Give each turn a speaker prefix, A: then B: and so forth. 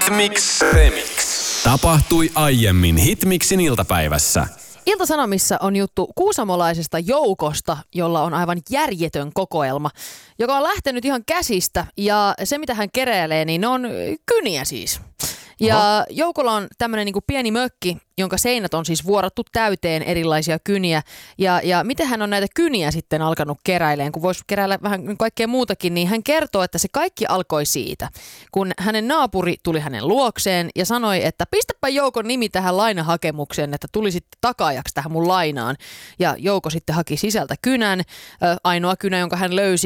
A: Hitmix Remix. Tapahtui aiemmin Hitmixin iltapäivässä.
B: Ilta-Sanomissa on juttu kuusamolaisesta joukosta, jolla on aivan järjetön kokoelma, joka on lähtenyt ihan käsistä ja se mitä hän keräilee, niin ne on kyniä siis. Ja joukolla on tämmöinen niinku pieni mökki, jonka seinät on siis vuorattu täyteen erilaisia kyniä. Ja miten hän on näitä kyniä sitten alkanut keräileen, kun voisi keräillä vähän kaikkea muutakin, niin hän kertoo, että se kaikki alkoi siitä, kun hänen naapuri tuli hänen luokseen ja sanoi, että pistäpä Joukon nimi tähän lainahakemukseen, että tuli sitten takaajaksi tähän mun lainaan. Ja Jouko sitten haki sisältä kynän, ainoa kynä, jonka hän löysi.